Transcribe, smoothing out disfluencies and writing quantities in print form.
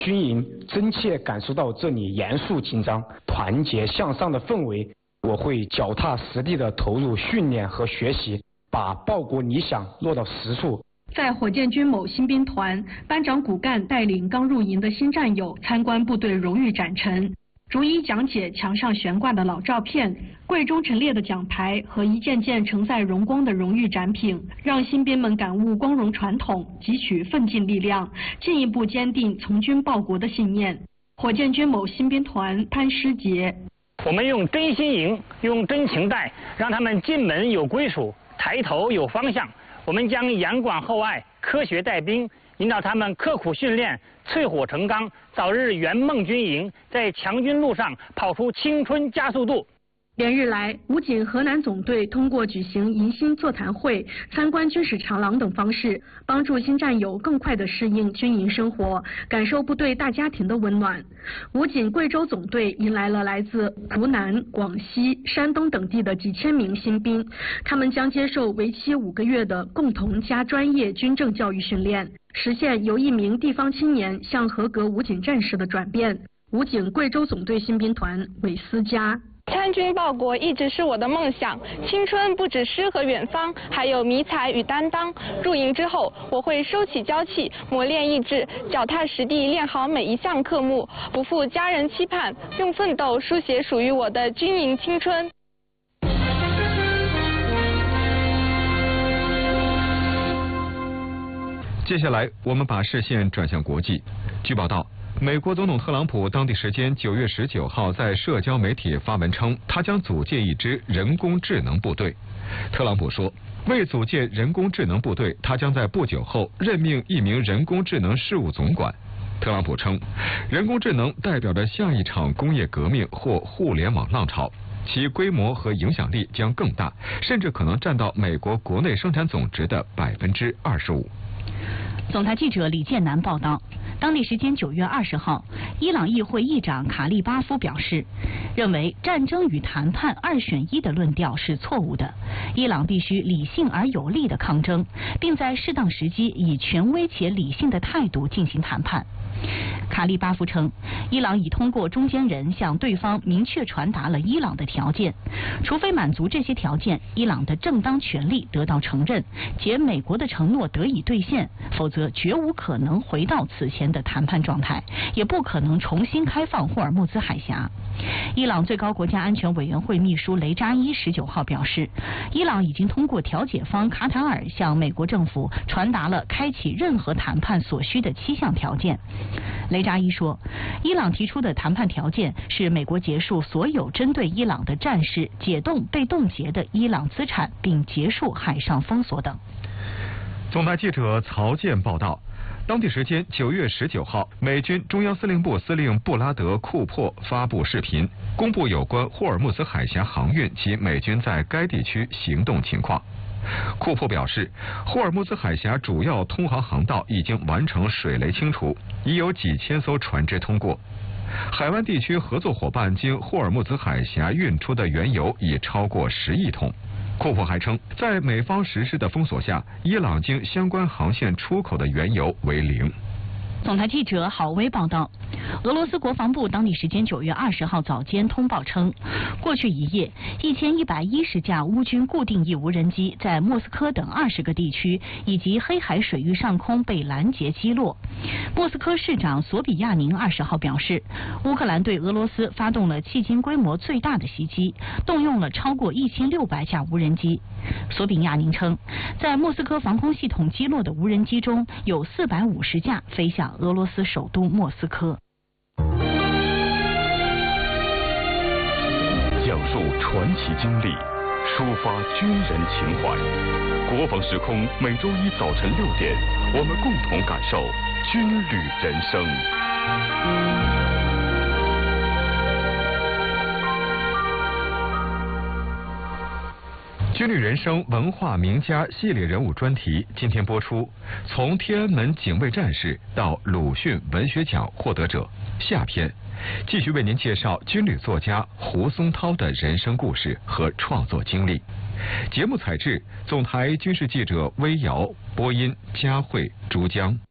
军营真切感受到这里严肃紧张、团结向上的氛围。我会脚踏实地地投入训练和学习，把报国理想落到实处。 在火箭军某新兵团，班长骨干带领刚入营的新战友参观部队荣誉展陈，逐一讲解墙上悬挂的老照片、柜中陈列的奖牌和一件件承载荣光的荣誉展品，让新兵们感悟光荣传统，汲取奋进力量，进一步坚定从军报国的信念。火箭军某新兵团潘诗杰。 我们用真心营，用真情带，让他们进门有归属，抬头有方向。我们将严管厚爱，科学带兵，引导他们刻苦训练，淬火成钢，早日圆梦军营，在强军路上跑出青春加速度。 连日来，武警河南总队通过举行迎新座谈会、参观军事长廊等方式，帮助新战友更快地适应军营生活，感受部队大家庭的温暖。武警贵州总队迎来了来自湖南、广西、山东等地的几千名新兵，他们将接受为期5个月的共同加专业军政教育训练，实现由一名地方青年向合格武警战士的转变。武警贵州总队新兵团韦思佳。 参军报国一直是我的梦想，青春不止诗和远方，还有迷彩与担当。入营之后，我会收起娇气，磨练意志，脚踏实地练好每一项科目，不负家人期盼，用奋斗书写属于我的军营青春。 接下来，我们把视线转向国际。据报道，美国总统特朗普当地时间9月19号在社交媒体发文称，他将组建一支人工智能部队。特朗普说，为组建人工智能部队，他将在不久后任命一名人工智能事务总管。特朗普称，人工智能代表着下一场工业革命或互联网浪潮，其规模和影响力将更大，甚至可能占到美国国内生产总值的25%。 总台记者李建南报道，当地时间9月20号，伊朗议会议长卡利巴夫表示，认为战争与谈判2选1的论调是错误的，伊朗必须理性而有力的抗争，并在适当时机以权威且理性的态度进行谈判。卡利巴夫称，伊朗已通过中间人向对方明确传达了伊朗的条件，除非满足这些条件，伊朗的正当权利得到承认，且美国的承诺得以兑现，否则绝无可能回到此前的谈判状态，也不可能重新开放霍尔木兹海峡。伊朗最高国家安全委员会秘书雷扎伊19号表示，伊朗已经通过调解方卡塔尔向美国政府传达了开启任何谈判所需的7项条件。雷扎伊说，伊朗提出的谈判条件是美国结束所有针对伊朗的战事，解冻被冻结的伊朗资产，并结束海上封锁等。 总台记者曹健报道，当地时间9月19号，美军中央司令部司令布拉德·库珀发布视频，公布有关霍尔木兹海峡航运及美军在该地区行动情况。库珀表示，霍尔木兹海峡主要通航航道已经完成水雷清除，已有几千艘船只通过。海湾地区合作伙伴经霍尔木兹海峡运出的原油已超过10亿桶。库珀还称，在美方实施的封锁下，伊朗经相关航线出口的原油为0。 总台记者郝威报道，俄罗斯国防部当地时间9月20号早间通报称，过去一夜，1110架乌军固定翼无人机在莫斯科等20个地区以及黑海水域上空被拦截击落。莫斯科市长索比亚宁20号表示，乌克兰对俄罗斯发动了迄今规模最大的袭击，动用了超过1600架无人机。索比亚宁称，在莫斯科防空系统击落的无人机中有450架飞向俄罗斯首都莫斯科。 讲述传奇经历，抒发军人情怀。国防时空每周一早晨6点，我们共同感受军旅人生。 军旅人生文化名家系列人物专题今天播出，从天安门警卫战士到鲁迅文学奖获得者下篇，继续为您介绍军旅作家胡松涛的人生故事和创作经历。节目采制总台军事记者微瑶，播音佳慧、珠江。